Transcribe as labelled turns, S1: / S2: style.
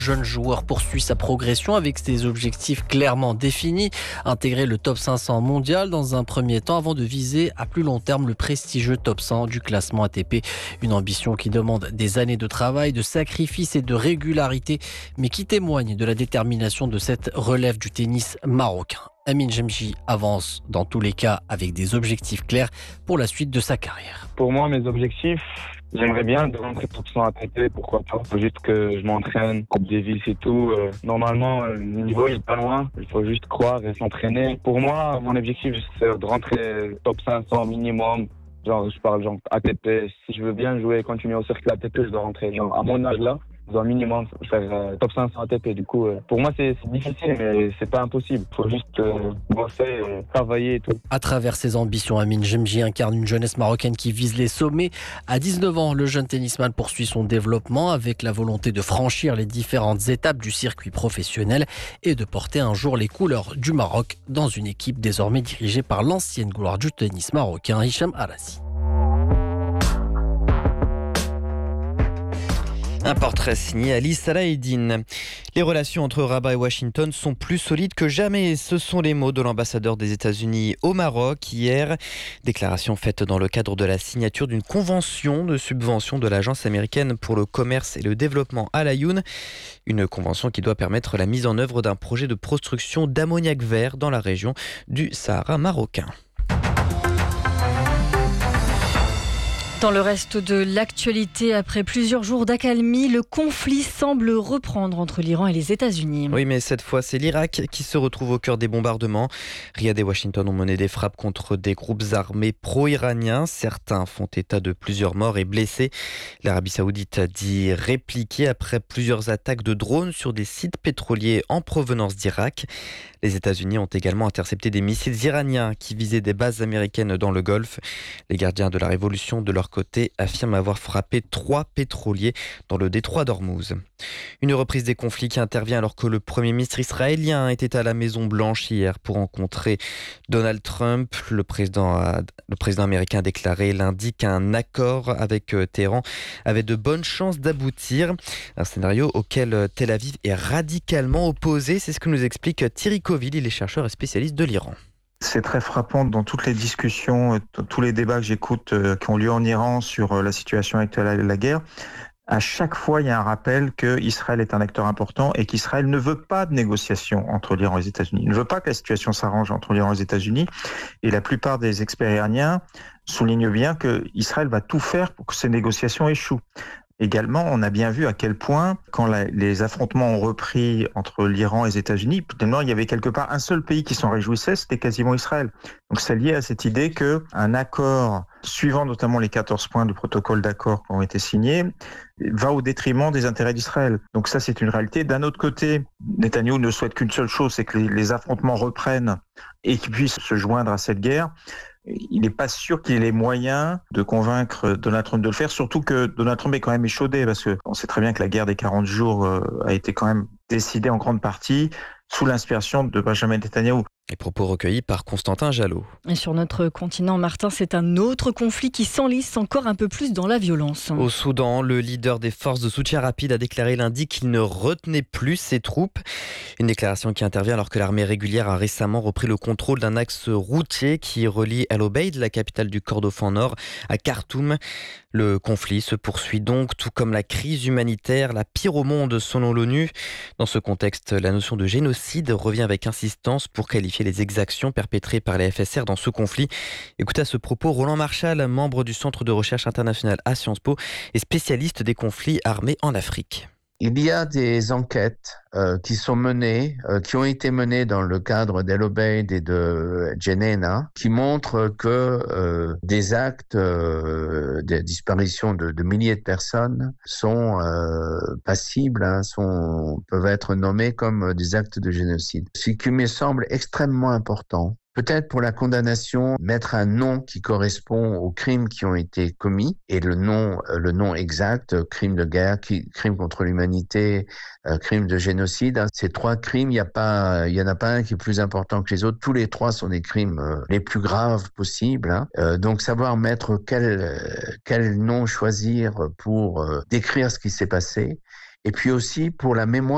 S1: Jeune joueur poursuit sa progression avec ses objectifs clairement définis, intégrer le top 500 mondial dans un premier temps avant de viser à plus long terme le prestigieux top 100 du classement ATP. Une ambition qui demande des années de travail, de sacrifice et de régularité, mais qui témoigne de la détermination de cette relève du tennis marocain. Amine Jemji avance dans tous les cas avec des objectifs clairs pour la suite de sa carrière.
S2: Pour moi, mes objectifs, j'aimerais bien de rentrer top 100 ATP, pourquoi pas. Il faut juste que je m'entraîne, Coupe Davis et tout. Normalement, le niveau il est pas loin. Il faut juste croire et s'entraîner. Pour moi, mon objectif, c'est de rentrer top 500 minimum. Je parle ATP. Si je veux bien jouer et continuer au cercle ATP, je dois rentrer à mon âge là. Je dois minimum faire top 500 ATP. Du coup, pour moi, c'est difficile, mais c'est pas impossible. Il faut juste bosser, travailler et tout.
S1: À travers ses ambitions, Amine Jemji incarne une jeunesse marocaine qui vise les sommets. À 19 ans, le jeune tennisman poursuit son développement avec la volonté de franchir les différentes étapes du circuit professionnel et de porter un jour les couleurs du Maroc dans une équipe désormais dirigée par l'ancienne gloire du tennis marocain, Hicham Arassi.
S3: Un portrait signé Ali Salaheddine. Les relations entre Rabat et Washington sont plus solides que jamais. Ce sont les mots de l'ambassadeur des États-Unis au Maroc hier. Déclaration faite dans le cadre de la signature d'une convention de subvention de l'Agence américaine pour le commerce et le développement Al Ayoun. Une convention qui doit permettre la mise en œuvre d'un projet de production d'ammoniac vert dans la région du Sahara marocain.
S4: Dans le reste de l'actualité, après plusieurs jours d'accalmie, le conflit semble reprendre entre l'Iran et les États-Unis.
S3: Oui, mais cette fois, c'est l'Irak qui se retrouve au cœur des bombardements. Riyad et Washington ont mené des frappes contre des groupes armés pro-iraniens. Certains font état de plusieurs morts et blessés. L'Arabie saoudite a dit répliquer après plusieurs attaques de drones sur des sites pétroliers en provenance d'Irak. Les États-Unis ont également intercepté des missiles iraniens qui visaient des bases américaines dans le Golfe. Les gardiens de la révolution, de leur côté, affirment avoir frappé 3 pétroliers dans le détroit d'Ormuz. Une reprise des conflits qui intervient alors que le Premier ministre israélien était à la Maison-Blanche hier pour rencontrer Donald Trump. Le président américain a déclaré lundi qu'un accord avec Téhéran avait de bonnes chances d'aboutir. Un scénario auquel Tel Aviv est radicalement opposé. C'est ce que nous explique Thierry Coville, il est chercheur et spécialiste de l'Iran.
S5: C'est très frappant dans toutes les discussions, tous les débats que j'écoute qui ont lieu en Iran sur la situation actuelle de la guerre. À chaque fois, il y a un rappel qu'Israël est un acteur important et qu'Israël ne veut pas de négociation entre l'Iran et les États-Unis. Il ne veut pas que la situation s'arrange entre l'Iran et les États-Unis. Et la plupart des experts iraniens soulignent bien qu'Israël va tout faire pour que ces négociations échouent. Également, on a bien vu à quel point, quand les affrontements ont repris entre l'Iran et les États-Unis, finalement, il y avait quelque part un seul pays qui s'en réjouissait, c'était quasiment Israël. Donc c'est lié à cette idée qu'un accord, suivant notamment les 14 points du protocole d'accord qui ont été signés, va au détriment des intérêts d'Israël. Donc ça, c'est une réalité. D'un autre côté, Netanyahou ne souhaite qu'une seule chose, c'est que les affrontements reprennent et qu'ils puissent se joindre à cette guerre. Il n'est pas sûr qu'il ait les moyens de convaincre Donald Trump de le faire, surtout que Donald Trump est quand même échaudé, parce qu'on sait très bien que la guerre des 40 jours a été quand même décidée en grande partie sous l'inspiration de Benjamin Netanyahou.
S3: Les propos recueillis par Constantin Jalot.
S4: Et sur notre continent, Martin, c'est un autre conflit qui s'enlise encore un peu plus dans la violence.
S3: Au Soudan, le leader des forces de soutien rapide a déclaré lundi qu'il ne retenait plus ses troupes. Une déclaration qui intervient alors que l'armée régulière a récemment repris le contrôle d'un axe routier qui relie El Obeid, la capitale du Kordofan Nord, à Khartoum. Le conflit se poursuit donc, tout comme la crise humanitaire, la pire au monde selon l'ONU. Dans ce contexte, la notion de génocide revient avec insistance pour qualifier les exactions perpétrées par les FSR dans ce conflit. Écoutez à ce propos Roland Marchal, membre du Centre de recherche international à Sciences Po et spécialiste des conflits armés en Afrique.
S6: Il y a des enquêtes qui ont été menées dans le cadre d'El Obeid et de Jenéna, qui montrent que des actes de disparition de milliers de personnes sont passibles, peuvent être nommés comme des actes de génocide. Ce qui me semble extrêmement important. Peut-être pour la condamnation, mettre un nom qui correspond aux crimes qui ont été commis et le nom exact, crime de guerre, crime contre l'humanité, crime de génocide. Ces 3 crimes, il y en a pas un qui est plus important que les autres. Tous les 3 sont des crimes les plus graves possibles. Donc savoir mettre quel nom choisir pour décrire ce qui s'est passé. Et puis aussi pour la mémoire